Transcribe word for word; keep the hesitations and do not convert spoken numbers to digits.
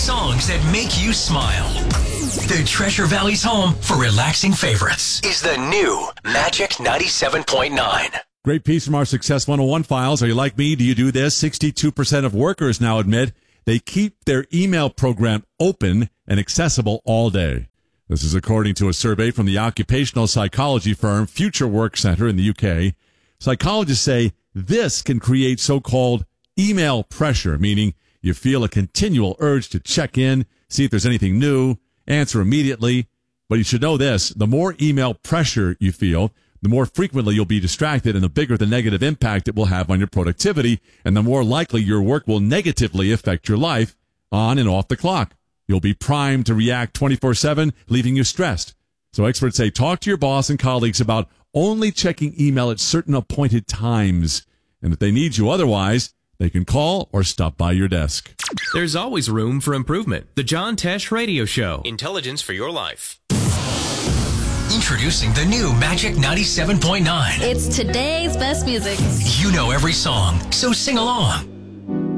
songs that make you smile. The Treasure Valley's home for relaxing favorites is the new Magic ninety-seven point nine. Great piece from our Success one oh one files. Are you like me? Do you do this? sixty-two percent of workers now admit they keep their email program open and accessible all day. This is according to a survey from the occupational psychology firm Future Work Center in the U K. Psychologists say this can create so-called email pressure, meaning you feel a continual urge to check in, see if there's anything new, answer immediately. But you should know this, the more email pressure you feel, the more frequently you'll be distracted and the bigger the negative impact it will have on your productivity, and the more likely your work will negatively affect your life on and off the clock. You'll be primed to react twenty-four seven, leaving you stressed. So experts say talk to your boss and colleagues about only checking email at certain appointed times. And if they need you otherwise, they can call or stop by your desk. There's always room for improvement. The John Tesh Radio Show. Intelligence for your life. Introducing the new Magic ninety-seven point nine. It's today's best music. You know every song, so sing along.